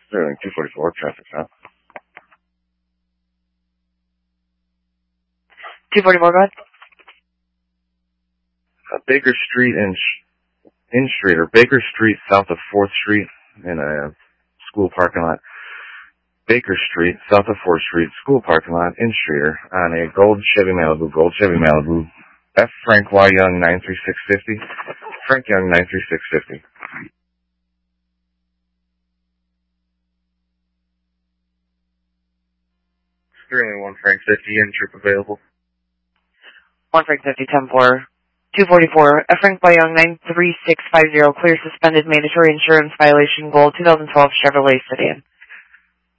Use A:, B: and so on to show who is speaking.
A: Sterling 244, traffic stop.
B: 244, go ahead.
A: Baker Street in Street, or Baker Street south of 4th Street in a school parking lot. Baker Street south of 4th Street, school parking lot in Streeter on a gold Chevy Malibu. F. Frank Y. Young 93650. Frank Young 93650. Sterling 1 Frank 50 in trip available.
B: 1 Frank 50, 10-4. 244, F. Frank Y. Young 93650, clear suspended mandatory insurance violation gold 2012 Chevrolet sedan.